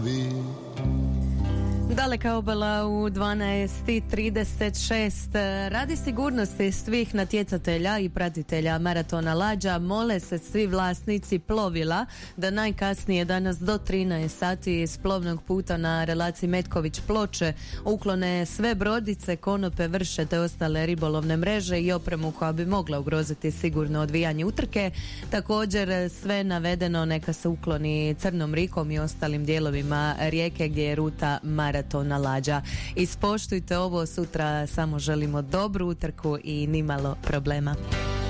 Daleka obala u 12:36. Radi sigurnosti svih natjecatelja i pratitelja maratona Lađa mole se svi vlasnici plovila da najkasnije danas do 13 sati iz plovnog puta na relaciji Metković-Ploče uklone sve brodice, konope, vrše te ostale ribolovne mreže i opremu koja bi mogla ugroziti sigurno odvijanje utrke. Također sve navedeno neka se ukloni Crnom Rikom i ostalim dijelovima rijeke gdje je ruta maratona Lađa. Ispoštujte ovo, sutra samo želimo dobru utrku i nimalo problema.